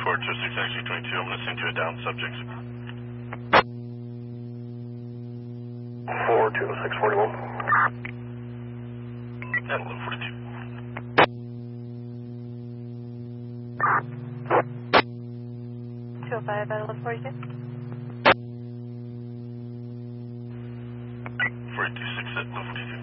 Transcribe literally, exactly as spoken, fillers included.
four two six X U twenty-two, I'm going to send you a down subject. four two six forty-one. At eleven forty-two. two oh five at eleven forty-two. four two six at eleven forty-two.